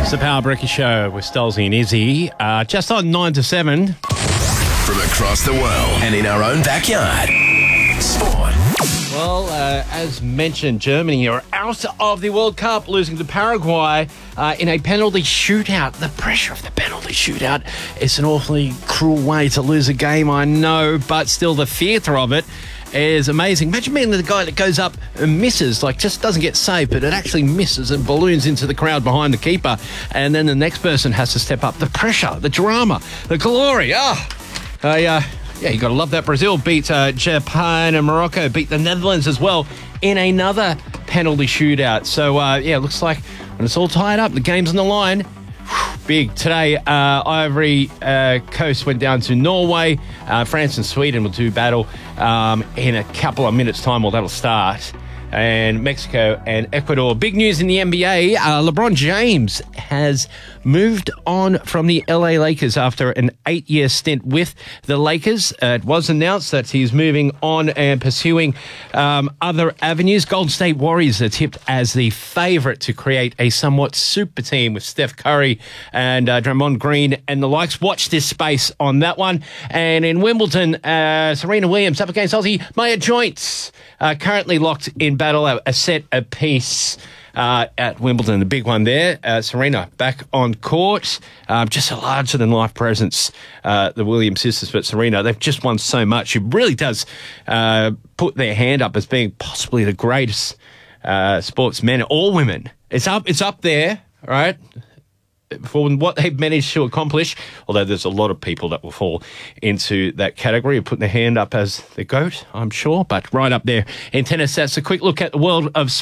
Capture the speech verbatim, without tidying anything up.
It's the Power Breaker Show with Stolzy and Izzy. Uh, just on nine to seven. From across the world and in our own backyard. Sport. Well, uh, as mentioned, Germany are out of the World Cup, losing to Paraguay uh, in a penalty shootout. The pressure of the penalty shootout is an awfully cruel way to lose a game, I know, but still the theatre of it is amazing. Imagine being the guy that goes up and misses, like just doesn't get saved, but it actually misses and balloons into the crowd behind the keeper, and then the next person has to step up. The pressure, the drama, the glory. Ah, oh, uh, yeah. Yeah, you got to love that. Brazil beat uh, Japan, and Morocco beat the Netherlands as well in another penalty shootout. So, uh, yeah, it looks like when it's all tied up, the game's on the line. Whew, big. Today, uh, Ivory uh, Coast went down to Norway. Uh, France and Sweden will do battle um, in a couple of minutes' time. Well, that'll start. And Mexico and Ecuador. Big news in the N B A. Uh, LeBron James has moved on from the L A Lakers after an eight-year stint with the Lakers. Uh, it was announced that he's moving on and pursuing um, other avenues. Golden State Warriors are tipped as the favourite to create a somewhat super team with Steph Curry and uh, Draymond Green and the likes. Watch this space on that one. And in Wimbledon, uh, Serena Williams up against Aussie Maya Joyce, uh, currently locked in battle, a set apiece uh, at Wimbledon, the big one there. Uh, Serena back on court. Um, just a larger-than-life presence, uh, the Williams sisters. But Serena, they've just won so much. She really does uh, put their hand up as being possibly the greatest uh, sportsmen or women. It's up, it's up there, right? For what they've managed to accomplish, although there's a lot of people that will fall into that category of putting their hand up as the GOAT, I'm sure, but right up there in tennis. That's a quick look at the world of